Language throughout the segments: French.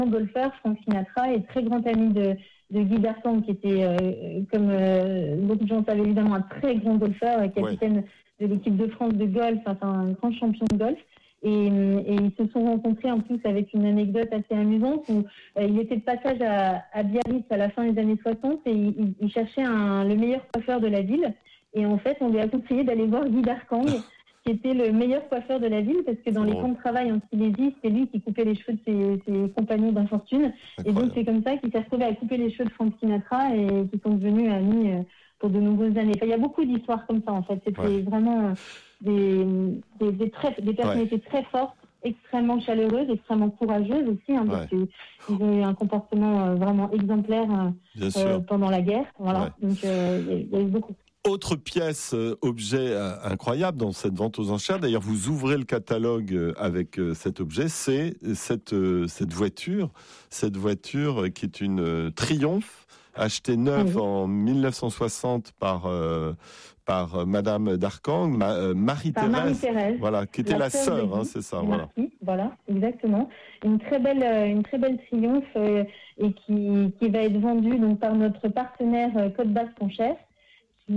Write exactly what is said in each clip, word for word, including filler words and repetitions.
golfeur, Frank Sinatra, est très grand ami de, de Guy Bertrand, qui était, euh, comme euh, beaucoup de gens savent évidemment, un très grand golfeur, euh, capitaine ouais. de l'équipe de France de golf, enfin un grand champion de golf. Et, et ils se sont rencontrés en plus avec une anecdote assez amusante où euh, il était de passage à, à Biarritz à la fin des années soixante et il, il cherchait un, le meilleur coiffeur de la ville. Et en fait, on lui a conseillé d'aller voir Guy Darkang, qui était le meilleur coiffeur de la ville, parce que dans les camps de travail en Silésie, c'est lui qui coupait les cheveux de ses, ses compagnons d'infortune. Et donc c'est comme ça qu'il s'est retrouvé à couper les cheveux de Frank Sinatra et qui sont devenus amis euh, pour de nombreuses années. Enfin, il y a beaucoup d'histoires comme ça en fait. C'était ouais. vraiment euh, des, des, des, très, des personnalités ouais. très fortes, extrêmement chaleureuses, extrêmement courageuses aussi, hein, parce ouais. qu'ils ont eu un comportement euh, vraiment exemplaire euh, euh, pendant la guerre. Voilà. Ouais. Donc euh, il y, y a eu beaucoup. Autre pièce, euh, objet euh, incroyable dans cette vente aux enchères. D'ailleurs, vous ouvrez le catalogue euh, avec euh, cet objet. C'est cette euh, cette voiture, cette voiture qui est une euh, Triumph achetée neuve oui. en mille neuf cent soixante par euh, par euh, Madame Darkang, ma, euh, Marie-Thérèse, Marie-Thérèse, voilà, qui était la, la sœur, hein, c'est ça, voilà. Marquis, voilà, exactement. Une très belle, euh, une très belle Triumph euh, et qui qui va être vendue donc par notre partenaire euh, Côte Basque Enchères. Et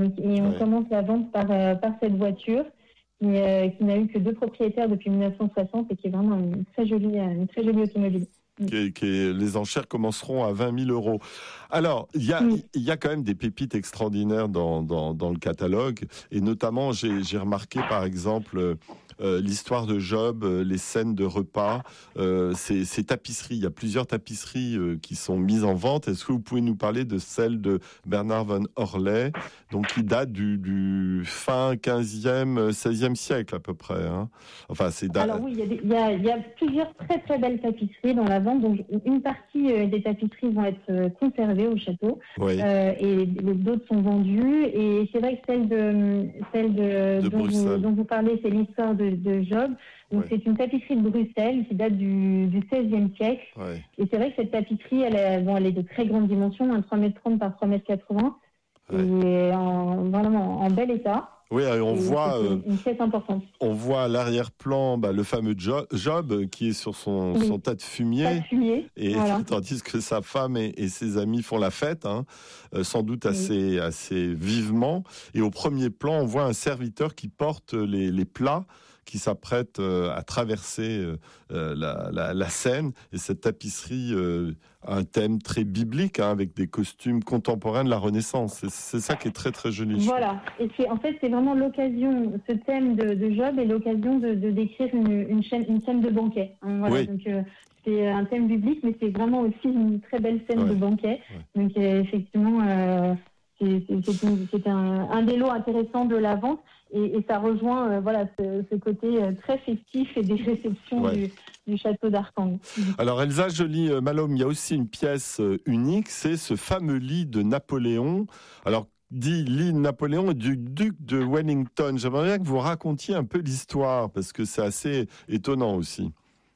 on ouais. commence la vente par, euh, par cette voiture qui, euh, qui n'a eu que deux propriétaires depuis mille neuf cent soixante et qui est vraiment une très jolie, une très jolie automobile. Qui, qui, les enchères commenceront à vingt mille euros. Alors, il y a, oui. il y a quand même des pépites extraordinaires dans, dans, dans le catalogue. Et notamment, j'ai, j'ai remarqué, par exemple, euh, l'histoire de Job, euh, les scènes de repas, euh, ces, ces tapisseries. Il y a plusieurs tapisseries euh, qui sont mises en vente. Est-ce que vous pouvez nous parler de celle de Bernard von Orley, donc qui date du, du fin quinzième, seizième siècle à peu près, hein. Enfin, c'est da- Alors oui, il y a, des, il y a, il y a plusieurs très très belles tapisseries dans la vente. Donc une partie euh, des tapisseries vont être euh, conservées au château, oui. euh, et les d'autres sont vendues. Et c'est vrai que celle de celle de, de dont, vous, dont vous parlez, c'est l'histoire de, de Job. Donc oui. c'est une tapisserie de Bruxelles qui date du, du seizième siècle. Oui. Et c'est vrai que cette tapisserie, elle est, bon, elle est de très grande dimension, hein, trois mètres trente par trois mètres quatre-vingts, oui. et en, vraiment en bel état. Oui, on et voit, une, une pièce importante. On voit à l'arrière-plan bah, le fameux Job, Job qui est sur son, oui. son tas de fumier, tas de fumier et voilà. tandis que sa femme et, et ses amis font la fête, hein, euh, sans doute oui. assez, assez vivement. Et au premier plan, on voit un serviteur qui porte les, les plats, qui s'apprête euh, à traverser euh, la, la, la Seine. Et cette tapisserie euh, a un thème très biblique, hein, avec des costumes contemporains de la Renaissance. C'est, c'est ça qui est très très joli. Voilà. Et c'est, en fait, c'est vraiment l'occasion, ce thème de, de Job est l'occasion de, de décrire une, une, chaîne, une scène de banquet. Hein, voilà. Oui. Donc, euh, c'est un thème biblique, mais c'est vraiment aussi une très belle scène ouais. de banquet. Ouais. Donc, euh, effectivement, euh, c'est, c'est, c'est, une, c'est un, un des lots intéressants de la vente. Et, et ça rejoint euh, voilà ce, ce côté euh, très festif et des réceptions ouais. du, du château d'Arcang. Alors Elsa Joly euh, Malhomme, il y a aussi une pièce euh, unique, c'est ce fameux lit de Napoléon. Alors dit lit de Napoléon et du duc de Wellington. J'aimerais bien que vous racontiez un peu l'histoire parce que c'est assez étonnant aussi.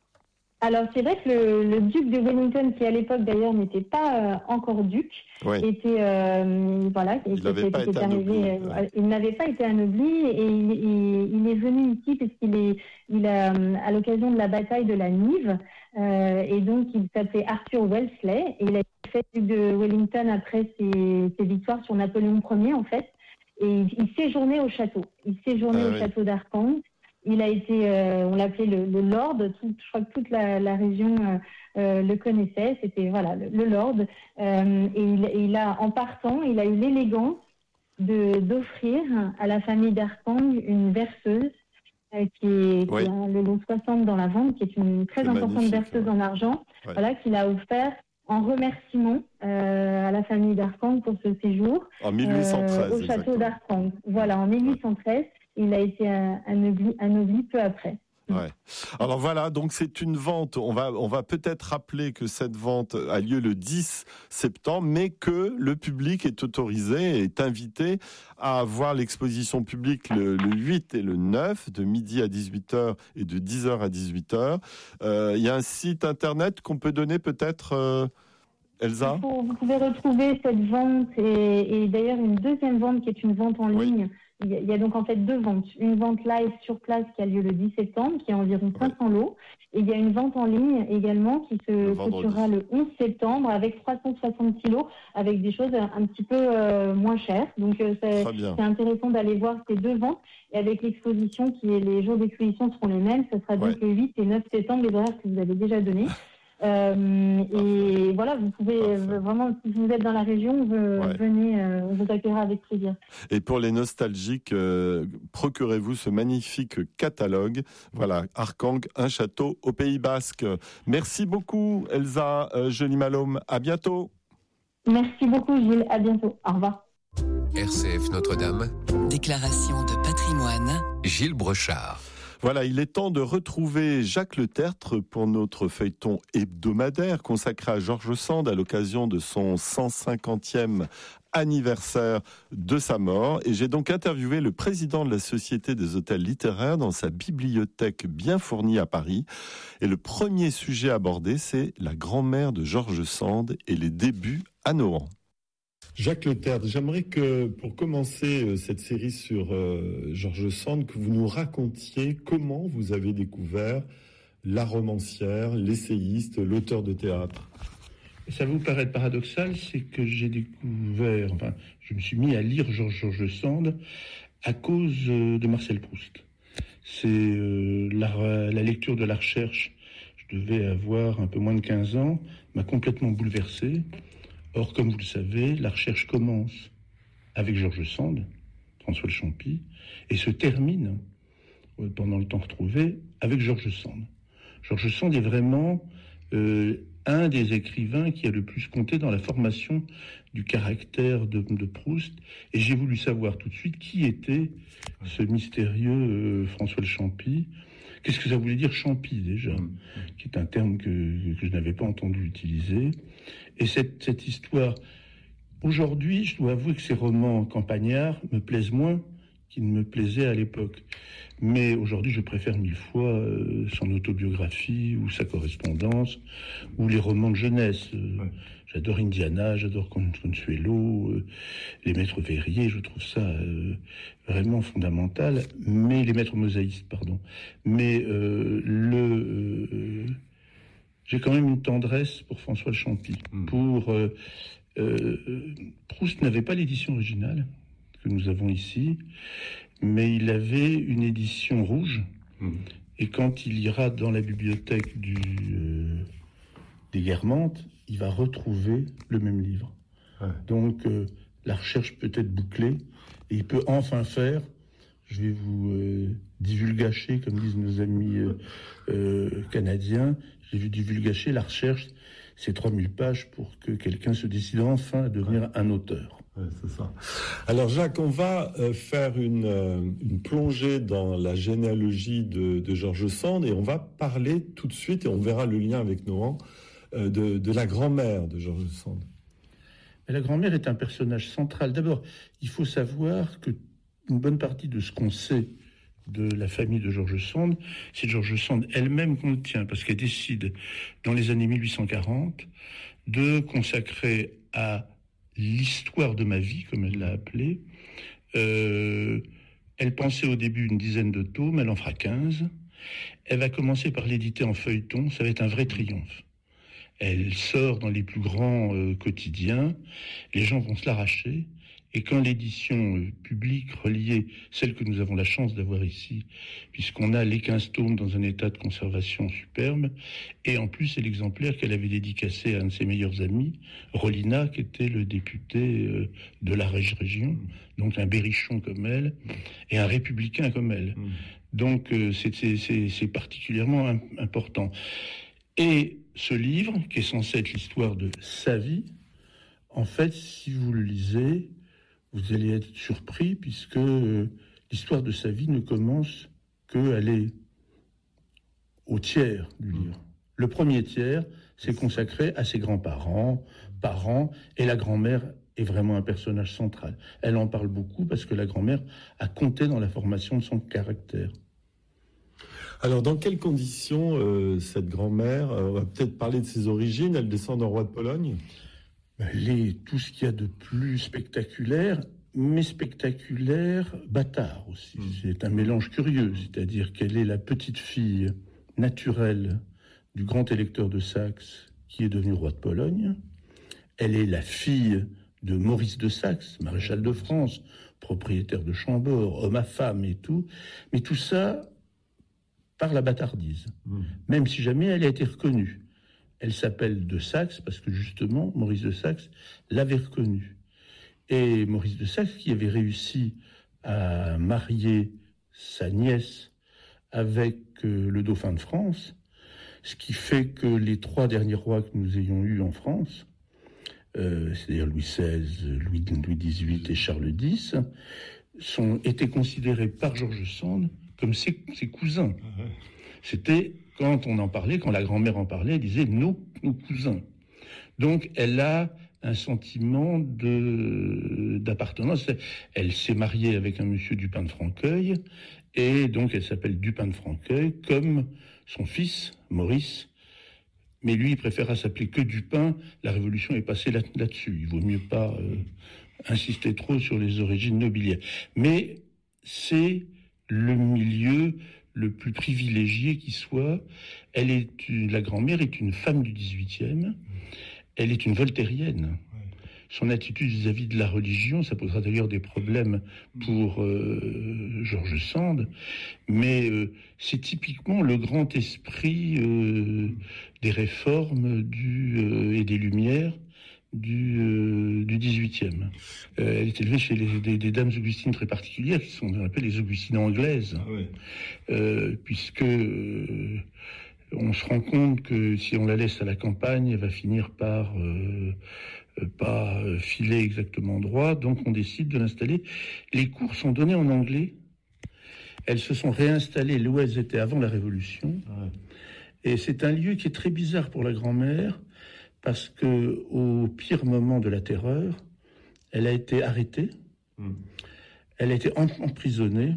Alors c'est vrai que le, le duc de Wellington, qui à l'époque d'ailleurs n'était pas euh, encore duc, oui. était euh, voilà, il était, était, était été arrivé, euh, ouais. il n'avait pas été anobli et il, il, il est venu ici parce qu'il est, il a à l'occasion de la bataille de la Nive, euh, et donc il s'appelait Arthur Wellesley et il a été fait duc de Wellington après ses, ses victoires sur Napoléon Ier en fait, et il, il séjournait au château, il séjournait ah, au oui. château d'Arcang. Il a été, euh, on l'appelait le, le Lord. Tout, je crois que toute la, la région euh, euh, le connaissait. C'était voilà le, le Lord. Euh, et il, il a, en partant, il a eu l'élégance de d'offrir à la famille d'Arcang une berceuse euh, qui est, oui. qui a le lot soixante dans la vente, qui est une très c'est importante berceuse ouais. en argent. Ouais. Voilà qu'il a offert en remerciement euh, à la famille d'Arcang pour ce séjour en mille huit cent treize, euh, au château d'Arcang. Voilà, en mille huit cent treize. Il a été anobli, anobli peu après. Ouais. Alors voilà, donc c'est une vente. On va, on va peut-être rappeler que cette vente a lieu le dix septembre, mais que le public est autorisé, est invité à voir l'exposition publique le, le huit et le neuf, de midi à dix-huit heures et de dix heures à dix-huit heures. Euh, il y a un site internet qu'on peut donner peut-être, euh, Elsa ? Vous pouvez retrouver cette vente et, et d'ailleurs une deuxième vente qui est une vente en ligne. Oui. il y, a, il y a donc en fait deux ventes. Une vente live sur place qui a lieu le dix septembre, qui est environ cinq cents lots. Et il y a une vente en ligne également qui se clôturera le onze septembre avec trois cent soixante lots, avec des choses un petit peu euh, moins chères. Donc euh, c'est, c'est intéressant d'aller voir ces deux ventes. Et avec l'exposition, qui est les jours d'exposition seront les mêmes, ce sera donc ouais. le huit et neuf septembre, les horaires que vous avez déjà donnés. Euh, et voilà, vous pouvez euh, vraiment, si vous êtes dans la région, vous, ouais. venez, euh, on vous accueillera avec plaisir. Et pour les nostalgiques, euh, procurez-vous ce magnifique catalogue. Voilà, Arcang, un château au Pays Basque. Merci beaucoup, Elsa euh, Joly-Malhomme. À bientôt. Merci beaucoup, Gilles. À bientôt. Au revoir. R C F Notre-Dame. Déclaration de patrimoine. Gilles Brochard. Voilà, il est temps de retrouver Jacques Le Tertre pour notre feuilleton hebdomadaire consacré à George Sand à l'occasion de son cent cinquantième anniversaire de sa mort. Et j'ai donc interviewé le président de la Société des hôtels littéraires dans sa bibliothèque bien fournie à Paris. Et le premier sujet abordé, c'est la grand-mère de George Sand et les débuts à Nohant. Jacques Le Tertre, j'aimerais que, pour commencer cette série sur euh, George Sand, que vous nous racontiez comment vous avez découvert la romancière, l'essayiste, l'auteur de théâtre. Ça va vous paraître paradoxal, c'est que j'ai découvert, enfin, je me suis mis à lire George, George Sand à cause de Marcel Proust. C'est euh, la, la lecture de la recherche, je devais avoir un peu moins de quinze ans, m'a complètement bouleversé. Or, comme vous le savez, la recherche commence avec George Sand, François Le Champy, et se termine, pendant le temps retrouvé, avec George Sand. George Sand est vraiment euh, un des écrivains qui a le plus compté dans la formation du caractère de, de Proust, et j'ai voulu savoir tout de suite qui était ce mystérieux euh, François Le Champy. Qu'est-ce que ça voulait dire Champy déjà, mmh. qui est un terme que, que je n'avais pas entendu utiliser. Et cette, cette histoire, aujourd'hui, je dois avouer que ces romans campagnards me plaisent moins qu'ils ne me plaisaient à l'époque. Mais aujourd'hui, je préfère mille fois euh, son autobiographie ou sa correspondance ou les romans de jeunesse. Euh, ouais. J'adore Indiana, j'adore Consuelo, euh, les maîtres verriers, je trouve ça euh, vraiment fondamental. Mais les maîtres mosaïstes, pardon. Mais euh, le... Euh, j'ai quand même une tendresse pour François Le Champy. Mmh. Pour, euh, euh, Proust n'avait pas l'édition originale que nous avons ici, mais il avait une édition rouge. Mmh. Et quand il ira dans la bibliothèque du, euh, des Guermantes, il va retrouver le même livre. Ouais. Donc euh, la recherche peut être bouclée et il peut enfin faire, je vais vous euh, divulgacher, comme disent nos amis euh, euh, canadiens, j'ai vu divulgacher la recherche, c'est trois mille pages pour que quelqu'un se décide enfin à devenir ouais. un auteur. Ouais, c'est ça. Alors Jacques, on va euh, faire une, euh, une plongée dans la généalogie de, de George Sand et on va parler tout de suite, et on verra le lien avec Nohant, euh, de, de la grand-mère de George Sand. Mais la grand-mère est un personnage central. D'abord, il faut savoir que une bonne partie de ce qu'on sait de la famille de George Sand, c'est George Sand elle-même qu'on le tient, parce qu'elle décide, dans les années mille huit cent quarante, de consacrer à l'histoire de ma vie, comme elle l'a appelé. Euh, elle pensait au début une dizaine de tomes, elle en fera quinze. Elle va commencer par l'éditer en feuilleton, ça va être un vrai triomphe. Elle sort dans les plus grands euh, quotidiens, les gens vont se l'arracher. Et quand l'édition publique reliée, celle que nous avons la chance d'avoir ici, puisqu'on a les quinze tomes dans un état de conservation superbe, et en plus c'est l'exemplaire qu'elle avait dédicacé à un de ses meilleurs amis, Rolina, qui était le député de la région, donc un berrichon comme elle, et un républicain comme elle. Donc c'est, c'est, c'est, c'est particulièrement important. Et ce livre, qui est censé être l'histoire de sa vie, en fait, si vous le lisez, vous allez être surpris puisque euh, l'histoire de sa vie ne commence qu'à aller au tiers du livre. Le premier tiers, c'est consacré à ses grands-parents, parents, et la grand-mère est vraiment un personnage central. Elle en parle beaucoup parce que la grand-mère a compté dans la formation de son caractère. Alors, dans quelles conditions euh, cette grand-mère, euh, on va peut-être parler de ses origines, elle descend d'un roi de Pologne ? Elle est tout ce qu'il y a de plus spectaculaire. mais spectaculaire, bâtard aussi. Mmh. C'est un mélange curieux, c'est-à-dire qu'elle est la petite fille naturelle du grand électeur de Saxe qui est devenu roi de Pologne. Elle est la fille de Maurice de Saxe, maréchal de France, propriétaire de Chambord, homme à femme et tout. Mais tout ça par la bâtardise, mmh. même si jamais elle a été reconnue. Elle s'appelle de Saxe parce que justement, Maurice de Saxe l'avait reconnue. Et Maurice de Saxe, qui avait réussi à marier sa nièce avec euh, le dauphin de France, ce qui fait que les trois derniers rois que nous ayons eus en France, euh, c'est-à-dire Louis seize, Louis, Louis dix-huit et Charles dix, sont, étaient considérés par George Sand comme ses, ses cousins. C'était, quand on en parlait, quand la grand-mère en parlait, elle disait nos, nos cousins. Donc elle a un sentiment de, d'appartenance. Elle s'est mariée avec un monsieur Dupin de Franqueuil, et donc elle s'appelle Dupin de Franqueuil, comme son fils, Maurice. Mais lui, il préféra s'appeler que Dupin. La Révolution est passée là, là-dessus. Il vaut mieux pas euh, insister trop sur les origines nobiliaires. Mais c'est le milieu le plus privilégié qui soit. Elle est une, la grand-mère est une femme du dix-huitième. Elle est une voltairienne. Son attitude vis-à-vis de la religion, ça posera d'ailleurs des problèmes pour euh, George Sand, mais euh, c'est typiquement le grand esprit euh, des réformes du, euh, et des Lumières du, euh, du dix-huitième. Euh, elle est élevée chez les, des, des dames augustines très particulières, qui sont appelées les augustines anglaises, ah oui. euh, puisque... Euh, on se rend compte que si on la laisse à la campagne, elle va finir par euh, pas filer exactement droit, donc on décide de l'installer. Les cours sont donnés en anglais. Elles se sont réinstallées là où elles étaient avant la Révolution. Ouais. Et c'est un lieu qui est très bizarre pour la grand-mère, parce que au pire moment de la terreur, elle a été arrêtée, mmh. elle a été emprisonnée,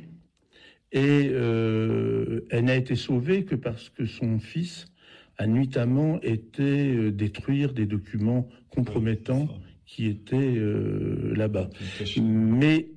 et euh, elle n'a été sauvée que parce que son fils a nuitamment été euh, détruire des documents compromettants ouais, qui étaient euh, là-bas. Mais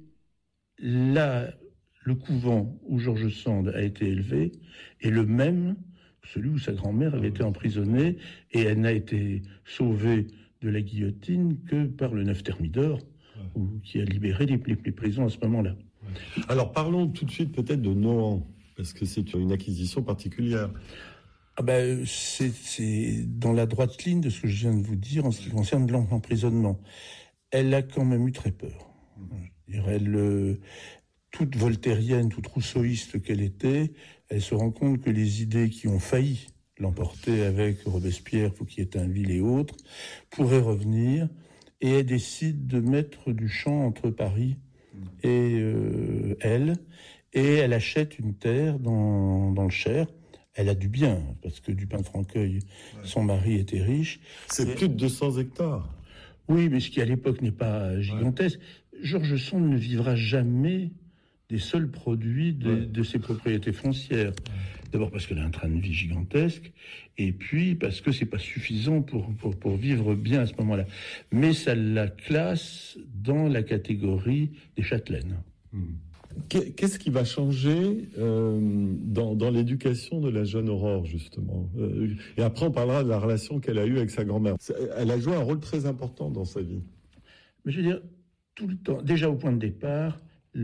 là, le couvent où George Sand a été élevé est le même que celui où sa grand-mère avait été emprisonnée, et elle n'a été sauvée de la guillotine que par le neuf Thermidor, ouais. où, qui a libéré les, les, les prisons à ce moment-là. Alors parlons tout de suite peut-être de Nohant, parce que c'est une acquisition particulière. Ah ben, c'est, c'est dans la droite ligne de ce que je viens de vous dire en ce qui concerne l'emprisonnement. Elle a quand même eu très peur. Je dirais, elle, euh, toute voltairienne, toute rousseauiste qu'elle était, elle se rend compte que les idées qui ont failli l'emporter avec Robespierre, Fouquier-Tinville et autres, pourraient revenir, et elle décide de mettre du champ entre Paris et euh, elle, et elle achète une terre dans, dans le Cher. Elle a du bien, parce que Dupin de Franqueuil, ouais. son mari, était riche. C'est et... plus de deux cents hectares. Oui, mais ce qui à l'époque n'est pas gigantesque. Ouais. George Sand ne vivra jamais des seuls produits de, ouais. de ses propriétés foncières. Ouais. D'abord parce qu'elle a un train de vie gigantesque, et puis parce que c'est pas suffisant pour, pour, pour vivre bien à ce moment-là. Mais ça la classe dans la catégorie des châtelaines. Mmh. Qu'est-ce qui va changer euh, dans, dans l'éducation de la jeune Aurore, justement euh, Et après, on parlera de la relation qu'elle a eue avec sa grand-mère. Elle a joué un rôle très important dans sa vie. Mais je veux dire, tout le temps, déjà au point de départ,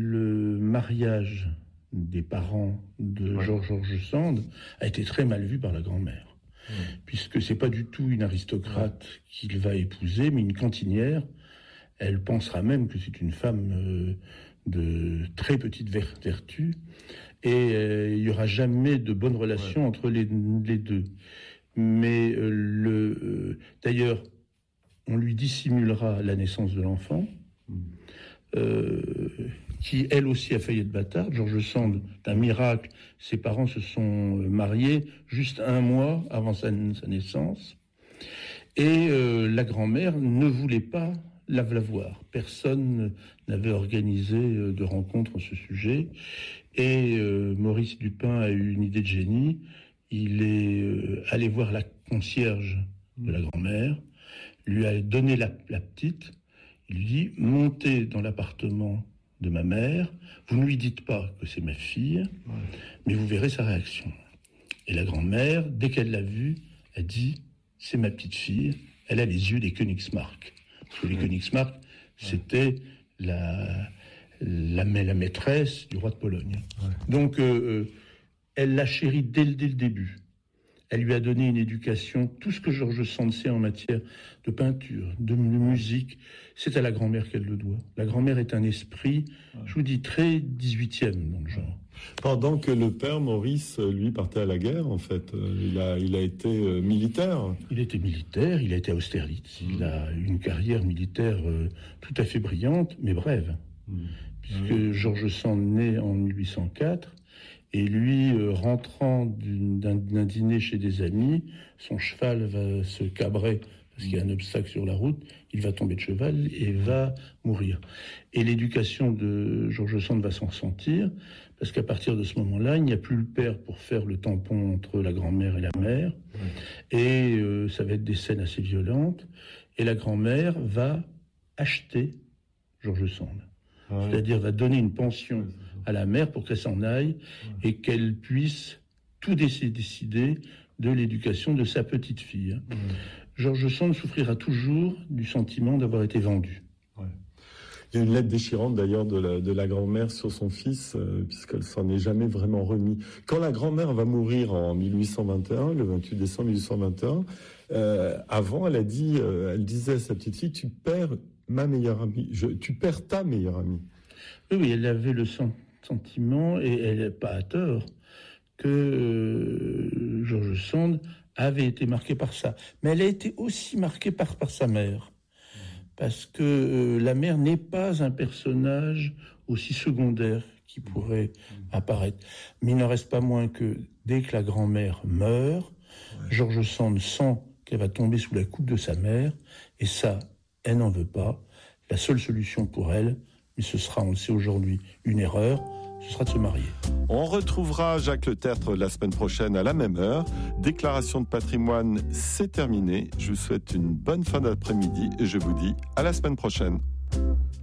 le mariage des parents de ouais. George George Sand a été très mal vu par la grand-mère, ouais. puisque c'est pas du tout une aristocrate ouais. qu'il va épouser, mais une cantinière. Elle pensera même que c'est une femme euh, de très petite vertu, et euh, il n'y aura jamais de bonne relation ouais. entre les, les deux. Mais euh, le, euh, d'ailleurs, on lui dissimulera la naissance de l'enfant, mmh. euh, qui elle aussi a failli être bâtarde. George Sand, d'un miracle, ses parents se sont mariés juste un mois avant sa, sa naissance, et euh, la grand-mère ne voulait pas la voir. Personne n'avait organisé de rencontre à ce sujet, et euh, Maurice Dupin a eu une idée de génie. Il est euh, allé voir la concierge de la grand-mère, lui a donné la, la petite, il Il lui dit « Montez dans l'appartement de ma mère, vous ne lui dites pas que c'est ma fille, ouais. mais vous verrez sa réaction. » Et la grand-mère, dès qu'elle l'a vue, a dit « C'est ma petite fille, elle a les yeux des Königsmarck. » Parce que les Königsmarck, c'était la, la, la maîtresse du roi de Pologne. Ouais. Donc, euh, elle l'a chérie dès, dès le début. Elle lui a donné une éducation, tout ce que George Sand sait en matière de peinture, de musique, c'est à la grand-mère qu'elle le doit. La grand-mère est un esprit, je vous dis, très dix-huitième dans le genre. Pendant que le père Maurice, lui, partait à la guerre, en fait, il a, il a été militaire. Il était militaire, il a été à Austerlitz. Mmh. Il a eu une carrière militaire euh, tout à fait brillante, mais brève. Mmh. Puisque mmh. George Sand naît en mille huit cent quatre, et lui, euh, rentrant d'un, d'un dîner chez des amis, son cheval va se cabrer parce qu'il y a un obstacle sur la route, il va tomber de cheval et va mourir. Et l'éducation de George Sand va s'en ressentir, parce qu'à partir de ce moment-là, il n'y a plus le père pour faire le tampon entre la grand-mère et la mère, ouais. et euh, ça va être des scènes assez violentes, et la grand-mère va acheter George Sand. Ouais. C'est-à-dire va donner une pension à la mère pour qu'elle s'en aille, ouais. et qu'elle puisse tout décider de l'éducation de sa petite fille. Ouais. George Sand souffrira toujours du sentiment d'avoir été vendu. Ouais. Il y a une lettre déchirante d'ailleurs de la, de la grand-mère sur son fils, euh, puisqu'elle s'en est jamais vraiment remis. Quand la grand-mère va mourir en mille huit cent vingt et un, le vingt-huit décembre mille huit cent vingt et un, euh, avant elle a dit, euh, elle disait à sa petite fille, tu perds ma meilleure amie, je, tu perds ta meilleure amie. Oui, oui, elle avait le sentiment, et elle n'est pas à tort, que euh, George Sand avait été marqué par ça. Mais elle a été aussi marquée par, par sa mère. Parce que euh, la mère n'est pas un personnage aussi secondaire qui pourrait apparaître. Mais il n'en reste pas moins que dès que la grand-mère meurt, ouais. George Sand sent qu'elle va tomber sous la coupe de sa mère, et ça, elle n'en veut pas. La seule solution pour elle, mais ce sera, on le sait aujourd'hui, une erreur, ce sera de se marier. On retrouvera Jacques Le Tertre la semaine prochaine à la même heure. Déclaration de patrimoine, c'est terminé. Je vous souhaite une bonne fin d'après-midi et je vous dis à la semaine prochaine.